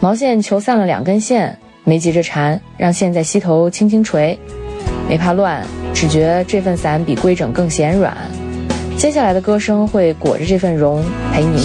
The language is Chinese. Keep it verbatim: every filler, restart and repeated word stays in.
毛线求散了两根线，没急着缠，让线在膝头轻轻垂，没怕乱，只觉这份伞比规整更显软。接下来的歌声会裹着这份绒陪你